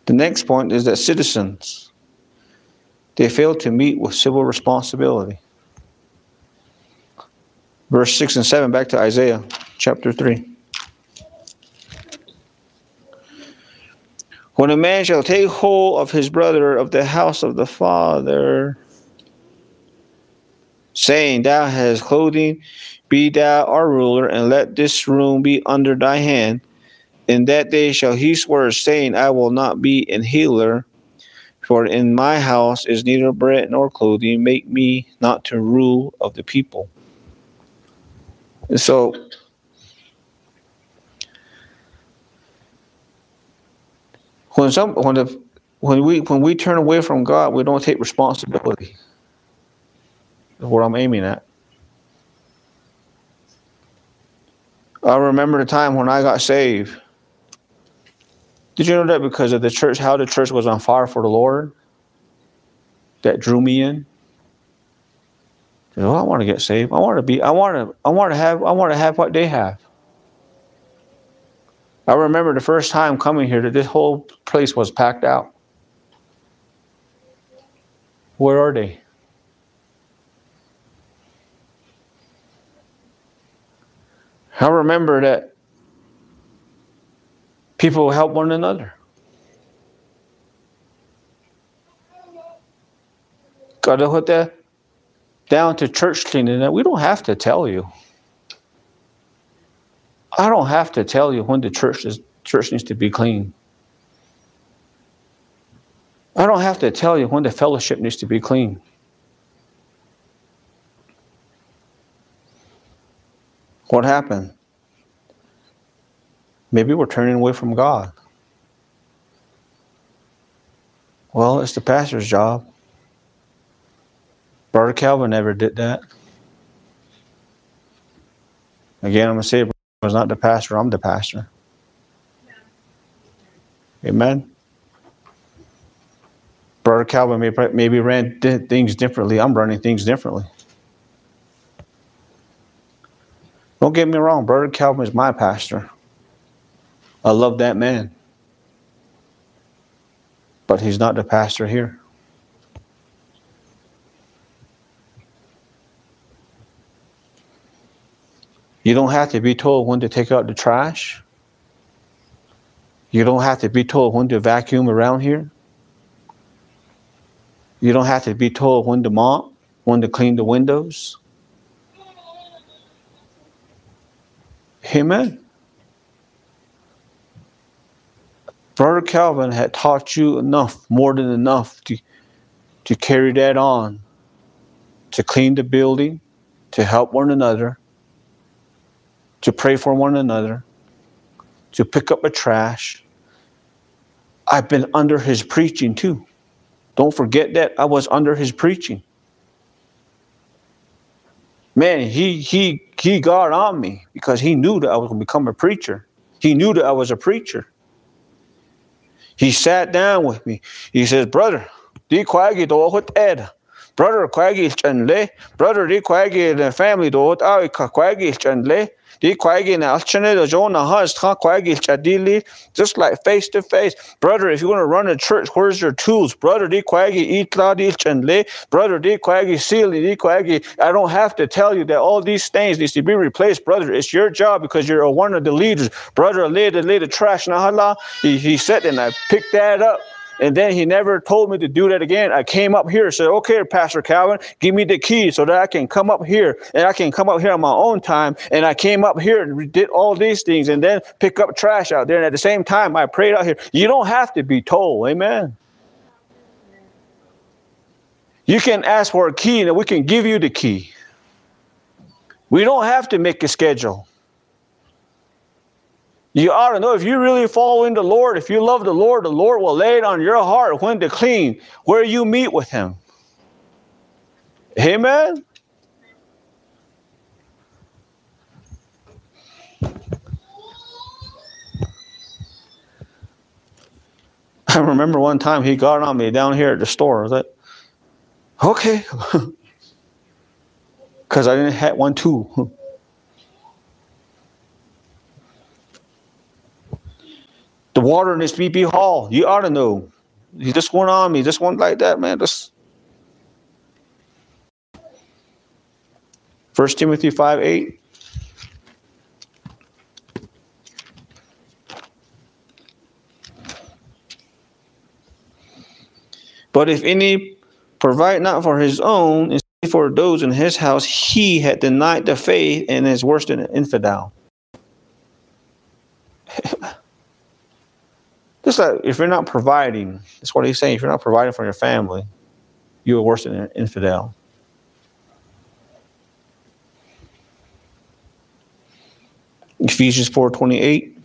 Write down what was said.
The next point is that citizens, they fail to meet with civil responsibility. Verse 6 and 7, back to Isaiah chapter 3. When a man shall take hold of his brother of the house of the father, saying, Thou hast clothing, be thou our ruler, and let this room be under thy hand. In that day shall he swear, saying, I will not be an healer, for in my house is neither bread nor clothing. Make me not to rule of the people. And so, when we turn away from God, we don't take responsibility. That's what I'm aiming at. I remember the time when I got saved. Did you know that because of the church, how the church was on fire for the Lord, that drew me in? I want to get saved. I want to have what they have. I remember the first time coming here that this whole place was packed out. Where are they? I remember that people help one another. Got to put that down to church cleaning. That we don't have to tell you. I don't have to tell you when the church needs to be clean. I don't have to tell you when the fellowship needs to be clean. What happened? Maybe we're turning away from God. Well, it's the pastor's job. Brother Calvin never did that. Again, I'm going to say it was not the pastor, I'm the pastor. Amen? Brother Calvin maybe ran things differently. I'm running things differently. Don't get me wrong, Brother Calvin is my pastor. I love that man. But he's not the pastor here. You don't have to be told when to take out the trash. You don't have to be told when to vacuum around here. You don't have to be told when to mop, when to clean the windows. Amen. Brother Calvin had taught you enough, more than enough, to carry that on, to clean the building, to help one another, to pray for one another, to pick up the trash. I've been under his preaching too. Don't forget that I was under his preaching. Man, he got on me because he knew that I was going to become a preacher. He knew that I was a preacher. He sat down with me. He says, brother, di kwagi do hot ed. Brother kwagi chanle. Brother di kwagi the family do hot ai kwagi chanle. Di kwagi na alchane do jona has kwagi chadili. Just like face to face. Brother, if you want to run a church, where's your tools? Brother di kwagi itla di chanle. Brother di kwagi sili di kwagi. I don't have to tell you that all these things needs to be replaced, brother. It's your job because you're one of the leaders. Brother, lay the trash. Nahala. He said, and I picked that up. And then he never told me to do that again. I came up here and said, okay, Pastor Calvin, give me the key so that I can come up here. And I can come up here on my own time. And I came up here and did all these things and then pick up trash out there. And at the same time, I prayed out here. You don't have to be told. Amen. You can ask for a key and we can give you the key. We don't have to make a schedule. You ought to know if you're really following the Lord, if you love the Lord will lay it on your heart when to clean, where you meet with him. Amen? I remember one time he got on me down here at the store. I was like, okay. Because I didn't have one too. The water in this BP Hall, you ought to know. He just went on me, just went like that, man. Just 1 Timothy 5:8. But if any provide not for his own, and for those in his house, he had denied the faith and is worse than an infidel. Just like if you're not providing, that's what he's saying. If you're not providing for your family, you are worse than an infidel. Ephesians 4:28.